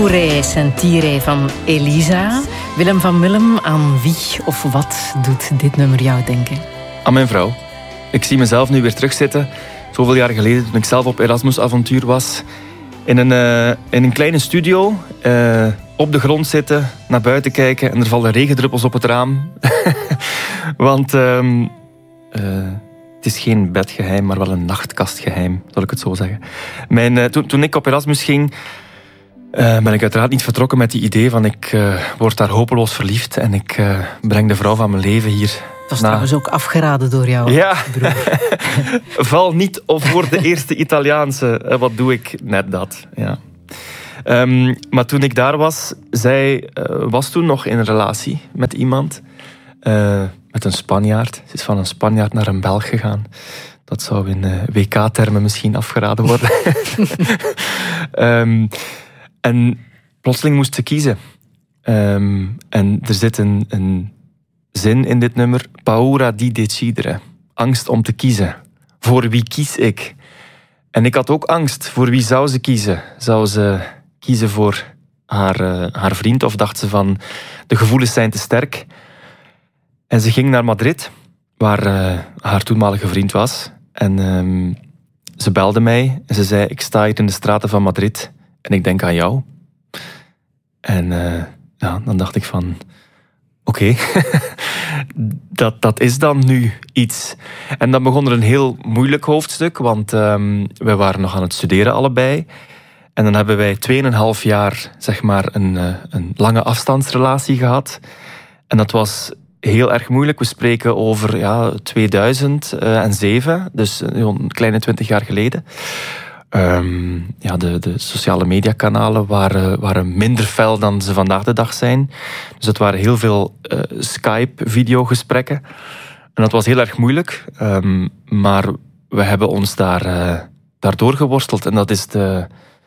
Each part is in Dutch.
Pure Sentire van Elisa. Willem van Willem, aan wie of wat doet dit nummer jou denken? Aan mijn vrouw. Ik zie mezelf nu weer terugzitten. Zoveel jaar geleden, toen ik zelf op Erasmus-avontuur was. In een kleine studio. Op de grond zitten, naar buiten kijken. En er vallen regendruppels op het raam. Want het is geen bedgeheim, maar wel een nachtkastgeheim, zal ik het zo zeggen. Toen ik op Erasmus ging, ben ik uiteraard niet vertrokken met die idee van ik word daar hopeloos verliefd en ik breng de vrouw van mijn leven hier. Dat was trouwens ook afgeraden door jou. Ja, broer. Val niet op voor de eerste Italiaanse. Wat doe ik? Net dat, ja. Maar toen ik daar was, zij was toen nog in een relatie met iemand. Met een Spanjaard. Ze is van een Spanjaard naar een Belg gegaan. Dat zou in WK-termen misschien afgeraden worden. En plotseling moest ze kiezen. En er zit een zin in dit nummer. Paura di decidere. Angst om te kiezen. Voor wie kies ik? En ik had ook angst. Voor wie zou ze kiezen? Zou ze kiezen voor haar vriend? Of dacht ze van, de gevoelens zijn te sterk? En ze ging naar Madrid, waar haar toenmalige vriend was. En ze belde mij en ze zei, ik sta hier in de straten van Madrid en ik denk aan jou. En dan dacht ik van, oké, dat is dan nu iets. En dan begon er een heel moeilijk hoofdstuk, want wij waren nog aan het studeren allebei. En dan hebben wij 2,5 jaar, zeg maar, een lange afstandsrelatie gehad. En dat was heel erg moeilijk. We spreken over 2007, dus een kleine 20 jaar geleden. De sociale mediakanalen waren minder fel dan ze vandaag de dag zijn. Dus het waren heel veel Skype-videogesprekken. En dat was heel erg moeilijk. Maar we hebben ons daardoor geworsteld. En dat is de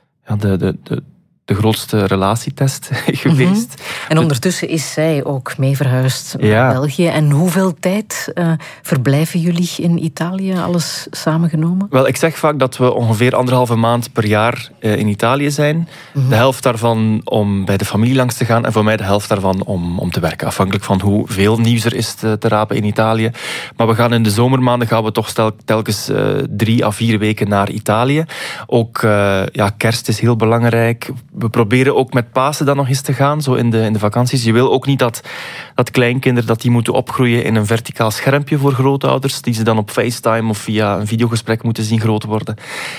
grootste relatietest geweest. En ondertussen is zij ook mee verhuisd naar België. En hoeveel tijd verblijven jullie in Italië, alles samengenomen? Wel, ik zeg vaak dat we ongeveer 1,5 maand per jaar in Italië zijn. De helft daarvan om bij de familie langs te gaan en voor mij de helft daarvan om te werken. Afhankelijk van hoeveel nieuws er is te rapen in Italië. Maar we gaan in de zomermaanden toch telkens 3 à 4 weken naar Italië. Ook kerst is heel belangrijk. We proberen ook met Pasen dan nog eens te gaan, zo in de vakanties. Je wil ook niet dat kleinkinderen dat die moeten opgroeien in een verticaal schermpje voor grootouders, die ze dan op FaceTime of via een videogesprek moeten zien groot worden.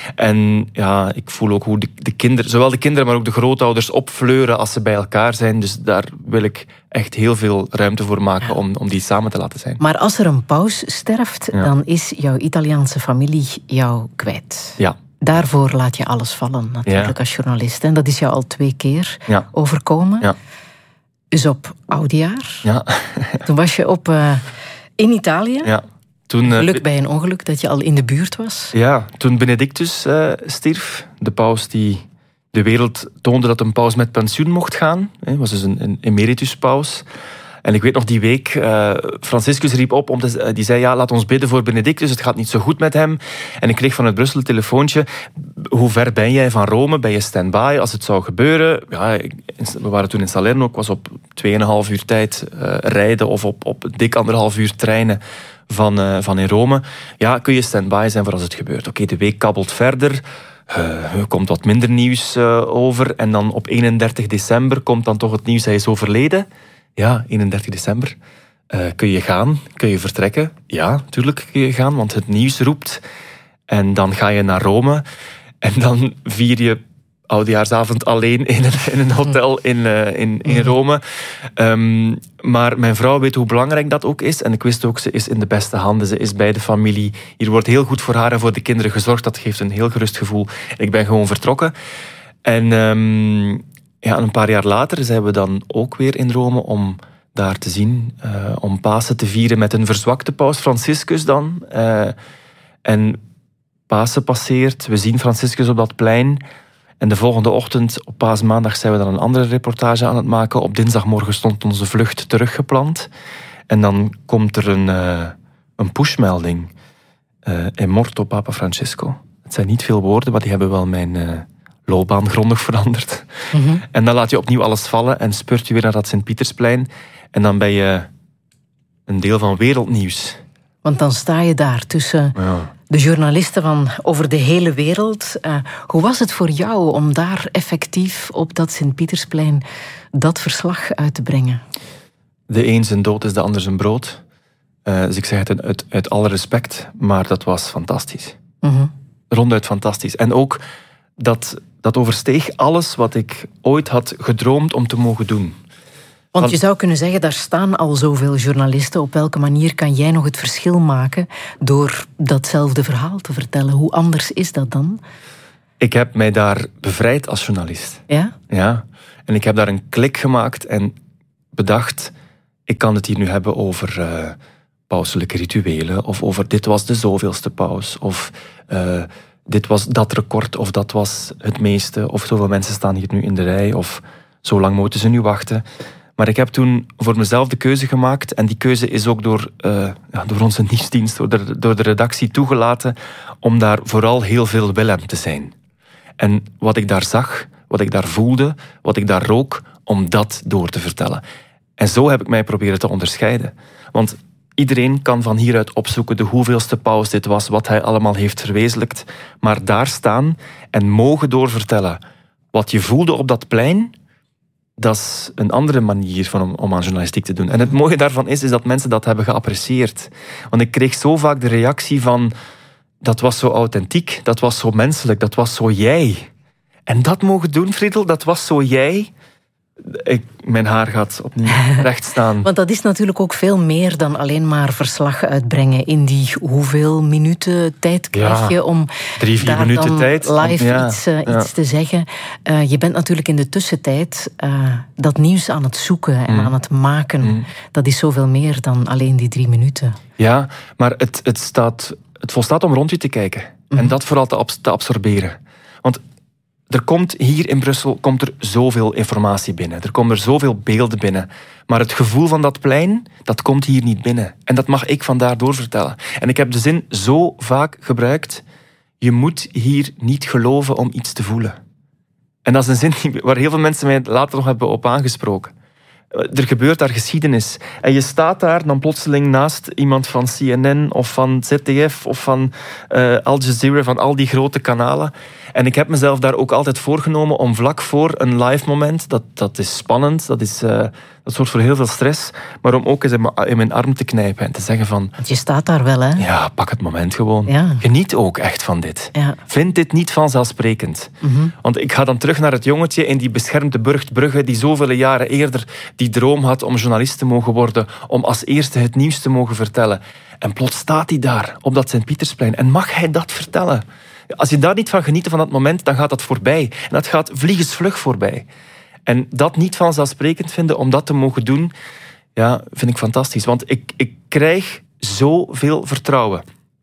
En ja, ik voel ook hoe de kinderen, zowel de kinderen maar ook de grootouders opfleuren als ze bij elkaar zijn. Dus daar wil ik echt heel veel ruimte voor maken om die samen te laten zijn. Maar als er een paus sterft, dan is jouw Italiaanse familie jou kwijt. Ja. Daarvoor laat je alles vallen, natuurlijk, als journalist. En dat is jou al 2 keer overkomen. Ja. Dus op oudjaar. Ja. Toen was je in Italië. Ja. Geluk bij een ongeluk dat je al in de buurt was. Ja, toen Benedictus stierf, de paus die de wereld toonde dat een paus met pensioen mocht gaan. Hij was dus een emeritus-paus. En ik weet nog die week, Franciscus riep op, die zei, laat ons bidden voor Benedictus, het gaat niet zo goed met hem. En ik kreeg vanuit Brussel een telefoontje, hoe ver ben jij van Rome? Ben je stand-by als het zou gebeuren? Ja, we waren toen in Salerno, ik was op 2,5 uur tijd rijden of op dik 1,5 uur treinen van in Rome. Ja, kun je stand-by zijn voor als het gebeurt? Oké, de week kabbelt verder. Er komt wat minder nieuws over. En dan op 31 december komt dan toch het nieuws, hij is overleden. Ja, 31 december. Kun je gaan? Kun je vertrekken? Ja, natuurlijk kun je gaan, want het nieuws roept. En dan ga je naar Rome. En dan vier je oudejaarsavond alleen in een hotel in Rome. Maar mijn vrouw weet hoe belangrijk dat ook is. En ik wist ook, ze is in de beste handen. Ze is bij de familie. Hier wordt heel goed voor haar en voor de kinderen gezorgd. Dat geeft een heel gerust gevoel. Ik ben gewoon vertrokken. En een paar jaar later zijn we dan ook weer in Rome om daar te zien. Om Pasen te vieren met een verzwakte paus, Franciscus dan. En Pasen passeert. We zien Franciscus op dat plein. En de volgende ochtend, op Paasmaandag, zijn we dan een andere reportage aan het maken. Op dinsdagmorgen stond onze vlucht teruggepland. En dan komt er een pushmelding. È morto Papa Francesco. Het zijn niet veel woorden, maar die hebben wel loopbaan grondig veranderd. Mm-hmm. En dan laat je opnieuw alles vallen en speurt je weer naar dat Sint-Pietersplein. En dan ben je een deel van wereldnieuws. Want dan sta je daar tussen de journalisten van over de hele wereld. Hoe was het voor jou om daar effectief op dat Sint-Pietersplein dat verslag uit te brengen? De een zijn dood is de ander zijn brood. Dus ik zeg het uit alle respect, maar dat was fantastisch. Mm-hmm. Ronduit fantastisch. En ook dat oversteeg alles wat ik ooit had gedroomd om te mogen doen. Want je zou kunnen zeggen, daar staan al zoveel journalisten. Op welke manier kan jij nog het verschil maken door datzelfde verhaal te vertellen? Hoe anders is dat dan? Ik heb mij daar bevrijd als journalist. Ja? Ja. En ik heb daar een klik gemaakt en bedacht, ik kan het hier nu hebben over pauselijke rituelen, of over dit was de zoveelste paus, of dit was dat record, of dat was het meeste, of zoveel mensen staan hier nu in de rij, of zo lang moeten ze nu wachten. Maar ik heb toen voor mezelf de keuze gemaakt, en die keuze is ook door onze nieuwsdienst, door de redactie toegelaten, om daar vooral heel veel Willem te zijn. En wat ik daar zag, wat ik daar voelde, wat ik daar rook, om dat door te vertellen. En zo heb ik mij proberen te onderscheiden. Want iedereen kan van hieruit opzoeken de hoeveelste paus dit was, wat hij allemaal heeft verwezenlijkt. Maar daar staan en mogen doorvertellen wat je voelde op dat plein, dat is een andere manier om aan journalistiek te doen. En het mooie daarvan is dat mensen dat hebben geapprecieerd. Want ik kreeg zo vaak de reactie van, dat was zo authentiek, dat was zo menselijk, dat was zo jij. En dat mogen doen, Friedel, dat was zo jij. Mijn haar gaat opnieuw recht staan. Want dat is natuurlijk ook veel meer dan alleen maar verslag uitbrengen. In die hoeveel minuten tijd krijg je om 3-4 minuten tijd live iets te zeggen. Je bent natuurlijk in de tussentijd dat nieuws aan het zoeken en aan het maken. Dat is zoveel meer dan alleen die 3 minuten. Ja, maar het volstaat om rond je te kijken. En dat vooral te absorberen. Want er komt hier in Brussel zoveel informatie binnen. Er komen er zoveel beelden binnen. Maar het gevoel van dat plein, dat komt hier niet binnen. En dat mag ik vandaar doorvertellen. En ik heb de zin zo vaak gebruikt, je moet hier niet geloven om iets te voelen. En dat is een zin waar heel veel mensen mij later nog hebben op aangesproken. Er gebeurt daar geschiedenis. En je staat daar dan plotseling naast iemand van CNN of van ZDF of van Al Jazeera, van al die grote kanalen. En ik heb mezelf daar ook altijd voorgenomen om vlak voor een live moment, dat is spannend, dat zorgt voor heel veel stress, maar om ook eens in mijn arm te knijpen en te zeggen van... Want je staat daar wel, hè? Ja, pak het moment gewoon. Ja. Geniet ook echt van dit. Ja. Vind dit niet vanzelfsprekend. Mm-hmm. Want ik ga dan terug naar het jongetje in die beschermde burcht Brugge, die zoveel jaren eerder die droom had om journalist te mogen worden, om als eerste het nieuws te mogen vertellen. En plots staat hij daar, op dat Sint-Pietersplein. En mag hij dat vertellen? Als je daar niet van geniet van dat moment, dan gaat dat voorbij. En dat gaat vliegensvlug voorbij. En dat niet vanzelfsprekend vinden om dat te mogen doen, ja, vind ik fantastisch. Want ik krijg zoveel vertrouwen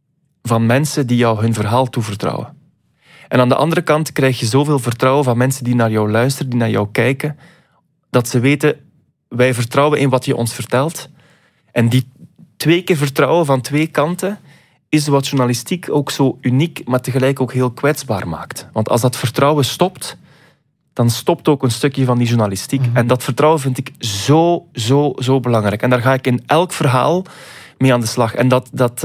van mensen die jou hun verhaal toevertrouwen. En aan de andere kant krijg je zoveel vertrouwen van mensen die naar jou luisteren, die naar jou kijken, dat ze weten, wij vertrouwen in wat je ons vertelt. En die 2 keer vertrouwen van 2 kanten is wat journalistiek ook zo uniek, maar tegelijk ook heel kwetsbaar maakt. Want als dat vertrouwen stopt, dan stopt ook een stukje van die journalistiek. Mm-hmm. En dat vertrouwen vind ik zo belangrijk. En daar ga ik in elk verhaal mee aan de slag. En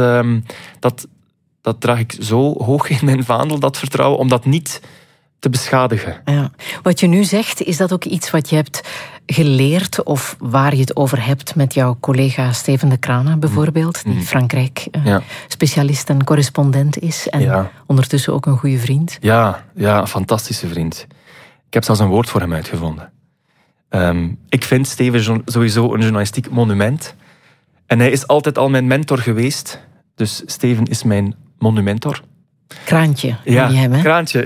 dat draag ik zo hoog in mijn vaandel, dat vertrouwen, om dat niet te beschadigen. Ja. Wat je nu zegt, is dat ook iets wat je hebt geleerd of waar je het over hebt met jouw collega Steven de Crana bijvoorbeeld, die Frankrijk specialist en correspondent is en ondertussen ook een goede vriend? Ja, een fantastische vriend. Ik heb zelfs een woord voor hem uitgevonden. Ik vind Steven sowieso een journalistiek monument. En hij is altijd al mijn mentor geweest. Dus Steven is mijn monumentor. Kraantje, noem je hem, hè? Kraantje.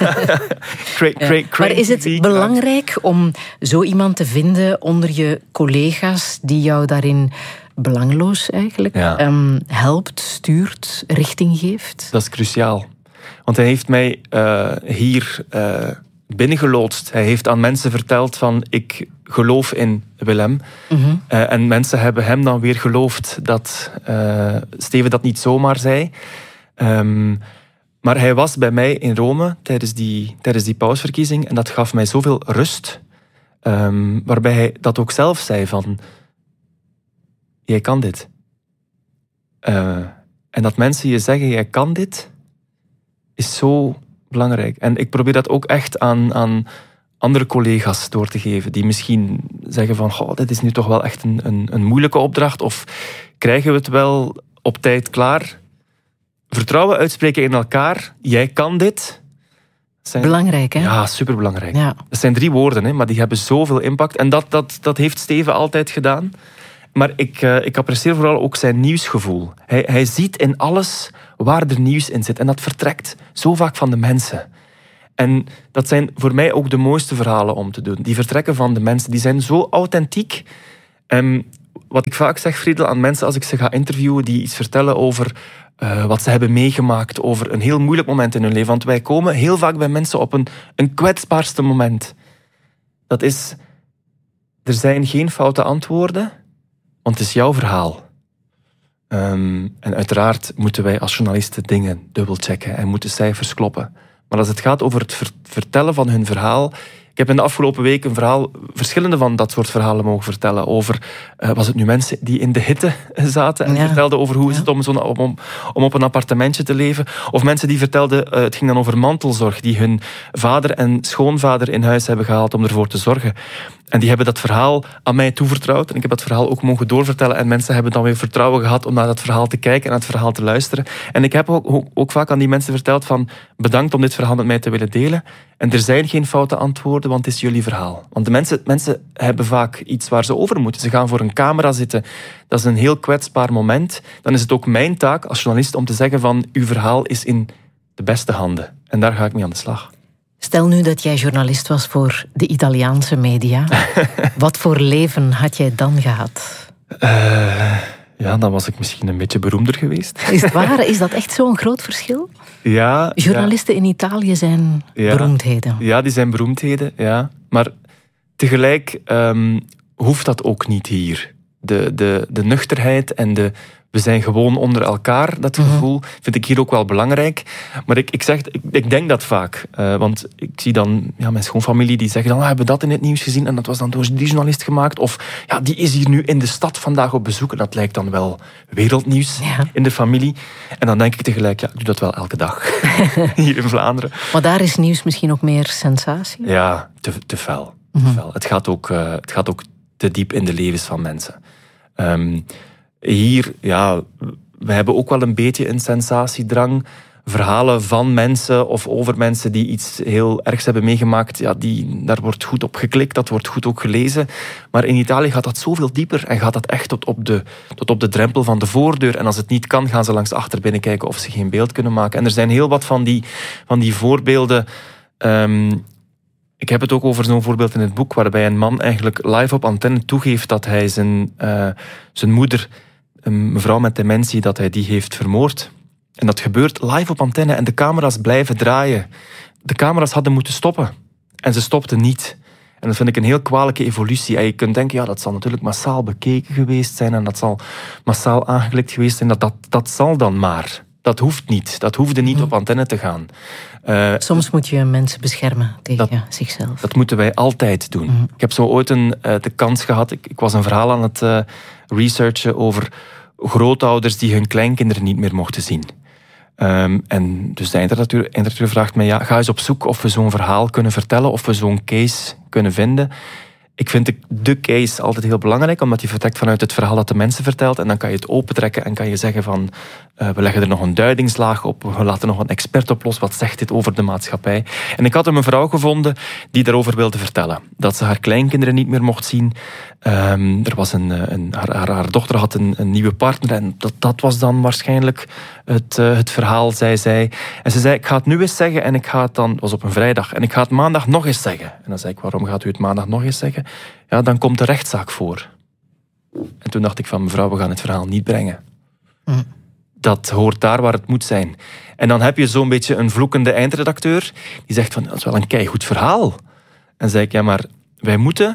Maar is het belangrijk om zo iemand te vinden onder je collega's die jou daarin belangloos eigenlijk helpt, stuurt, richting geeft? Dat is cruciaal. Want hij heeft mij hier binnengeloodst. Hij heeft aan mensen verteld van, ik geloof in Willem. Mm-hmm. En mensen hebben hem dan weer geloofd dat Steven dat niet zomaar zei. Maar hij was bij mij in Rome tijdens die pausverkiezing en dat gaf mij zoveel rust. Waarbij hij dat ook zelf zei van... Jij kan dit. En dat mensen je zeggen, jij kan dit, is zo belangrijk. En ik probeer dat ook echt aan andere collega's door te geven, die misschien zeggen van, goh, dit is nu toch wel echt een moeilijke opdracht, of krijgen we het wel op tijd klaar? Vertrouwen uitspreken in elkaar, jij kan dit. Belangrijk, hè? Ja, superbelangrijk. Ja. Dat zijn 3 woorden, hè, maar die hebben zoveel impact. En dat heeft Steven altijd gedaan. Maar ik apprecieer vooral ook zijn nieuwsgevoel. Hij ziet in alles waar er nieuws in zit. En dat vertrekt zo vaak van de mensen. En dat zijn voor mij ook de mooiste verhalen om te doen. Die vertrekken van de mensen. Die zijn zo authentiek. Wat ik vaak zeg, Friedel, aan mensen als ik ze ga interviewen, die iets vertellen over wat ze hebben meegemaakt, over een heel moeilijk moment in hun leven. Want wij komen heel vaak bij mensen op een kwetsbaarste moment. Dat is, er zijn geen foute antwoorden, want het is jouw verhaal. En uiteraard moeten wij als journalisten dingen dubbelchecken en moeten cijfers kloppen. Maar als het gaat over het vertellen van hun verhaal... Ik heb in de afgelopen week verschillende van dat soort verhalen mogen vertellen. Over, was het nu mensen die in de hitte zaten en vertelden over hoe is het om op een appartementje te leven. Of mensen die vertelden, het ging dan over mantelzorg, die hun vader en schoonvader in huis hebben gehaald om ervoor te zorgen. En die hebben dat verhaal aan mij toevertrouwd. En ik heb dat verhaal ook mogen doorvertellen. En mensen hebben dan weer vertrouwen gehad om naar dat verhaal te kijken en naar het verhaal te luisteren. En ik heb ook vaak aan die mensen verteld van, bedankt om dit verhaal met mij te willen delen. En er zijn geen foute antwoorden, want het is jullie verhaal. Want de mensen hebben vaak iets waar ze over moeten. Ze gaan voor een camera zitten. Dat is een heel kwetsbaar moment. Dan is het ook mijn taak als journalist om te zeggen van, uw verhaal is in de beste handen. En daar ga ik mee aan de slag. Stel nu dat jij journalist was voor de Italiaanse media. Wat voor leven had jij dan gehad? Ja, dan was ik misschien een beetje beroemder geweest. Is het waar? Is dat echt zo'n groot verschil? Ja. Journalisten in Italië zijn beroemdheden. Ja, die zijn beroemdheden, ja. Maar tegelijk hoeft dat ook niet hier. De nuchterheid en we zijn gewoon onder elkaar, dat gevoel, vind ik hier ook wel belangrijk. Maar ik denk dat vaak. Want ik zie dan mijn schoonfamilie die zeggen dan, we hebben dat in het nieuws gezien en dat was dan door die journalist gemaakt. Of die is hier nu in de stad vandaag op bezoek. En dat lijkt dan wel wereldnieuws in de familie. En dan denk ik tegelijk, ik doe dat wel elke dag. Hier in Vlaanderen. Maar daar is nieuws misschien ook meer sensatie? Ja, te fel. Het gaat ook te diep in de levens van mensen. Hier, we hebben ook wel een beetje een sensatiedrang. Verhalen van mensen of over mensen die iets heel ergs hebben meegemaakt, daar wordt goed op geklikt, dat wordt goed ook gelezen. Maar in Italië gaat dat zoveel dieper en gaat dat echt tot op de drempel van de voordeur. En als het niet kan, gaan ze langs achterbinnen kijken of ze geen beeld kunnen maken. En er zijn heel wat van die voorbeelden. Ik heb het ook over zo'n voorbeeld in het boek, waarbij een man eigenlijk live op antenne toegeeft dat hij zijn moeder, een mevrouw met dementie, dat hij die heeft vermoord. En dat gebeurt live op antenne en de camera's blijven draaien. De camera's hadden moeten stoppen. En ze stopten niet. En dat vind ik een heel kwalijke evolutie. En je kunt denken, dat zal natuurlijk massaal bekeken geweest zijn en dat zal massaal aangeklikt geweest zijn. Dat zal dan maar. Dat hoeft niet. Dat hoefde niet op antenne te gaan. Soms moet je mensen beschermen tegen zichzelf. Dat moeten wij altijd doen. Ik heb zo ooit de kans gehad. Ik was een verhaal aan het researchen over grootouders die hun kleinkinderen niet meer mochten zien. En dus de eindredacteur vraagt mij, ga eens op zoek of we zo'n verhaal kunnen vertellen, of we zo'n case kunnen vinden. Ik vind de case altijd heel belangrijk, omdat die vertrekt vanuit het verhaal dat de mensen vertelt. En dan kan je het opentrekken en kan je zeggen van, we leggen er nog een duidingslaag op, we laten nog een expert op los, wat zegt dit over de maatschappij? En ik had een vrouw gevonden die daarover wilde vertellen. Dat ze haar kleinkinderen niet meer mocht zien. Er was haar dochter had een nieuwe partner en dat was dan waarschijnlijk het verhaal, zei zij. En ze zei, ik ga het nu eens zeggen en ik ga het dan, het was op een vrijdag, en ik ga het maandag nog eens zeggen. En dan zei ik, waarom gaat u het maandag nog eens zeggen? Ja, dan komt de rechtszaak voor. En toen dacht ik van, mevrouw, we gaan het verhaal niet brengen. Dat hoort daar waar het moet zijn. En dan heb je zo'n beetje een vloekende eindredacteur die zegt van, dat is wel een keigoed verhaal. En zei ik, ja, maar wij moeten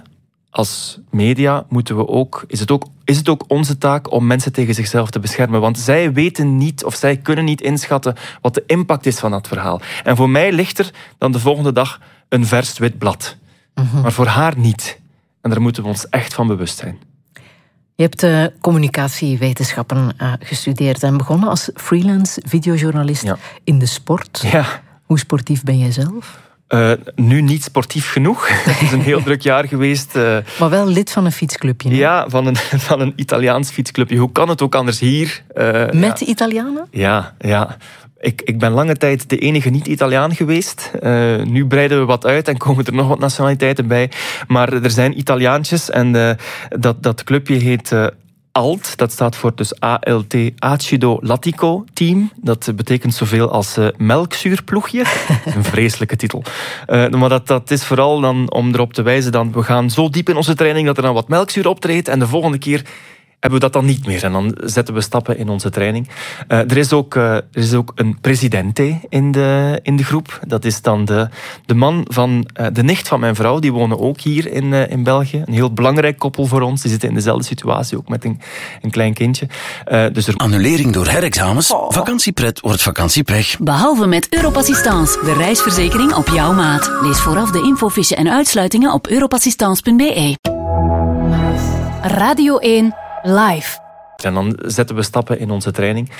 als media is het ook onze taak om mensen tegen zichzelf te beschermen. Want zij weten niet of zij kunnen niet inschatten wat de impact is van dat verhaal. En voor mij ligt er dan de volgende dag een vers wit blad. Maar voor haar niet. En daar moeten we ons echt van bewust zijn. Je hebt communicatiewetenschappen gestudeerd en begonnen als freelance videojournalist in de sport. Ja. Hoe sportief ben jij zelf? Nu niet sportief genoeg. Het is een heel druk jaar geweest. Maar wel lid van een fietsclubje. Nee? Ja, van een Italiaans fietsclubje. Hoe kan het ook anders hier? Met Italianen? Ja. Ik ben lange tijd de enige niet-Italiaan geweest. Nu breiden we wat uit en komen er nog wat nationaliteiten bij. Maar er zijn Italiaantjes en dat clubje heet ALT. Dat staat voor dus ALT, Acido Latico Team. Dat betekent zoveel als melkzuurploegje. Een vreselijke titel. Maar dat is vooral dan om erop te wijzen dat we gaan zo diep in onze training dat er dan wat melkzuur optreedt en de volgende keer hebben we dat dan niet meer. En dan zetten we stappen in onze training. Er is ook een presidente in de groep. Dat is dan de man van de nicht van mijn vrouw. Die wonen ook hier in België. Een heel belangrijk koppel voor ons. Die zitten in dezelfde situatie, ook met een klein kindje. Annulering door herexamens. Vakantiepret wordt vakantiepech. Behalve met Europassistance, de reisverzekering op jouw maat. Lees vooraf de infofiche en uitsluitingen op europassistance.be. Radio 1 Live. En dan zetten we stappen in onze training.